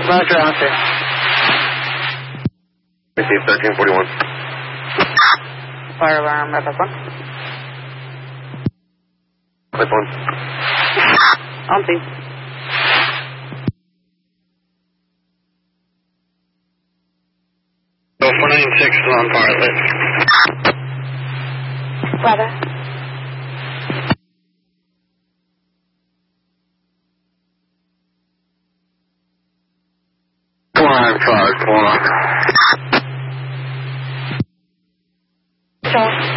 Roger, Oscar. Receive 1341. Fire alarm, FS1. Clip 1. On scene. So 496 still on fire lit. Weather. Line 5, 4. Sure.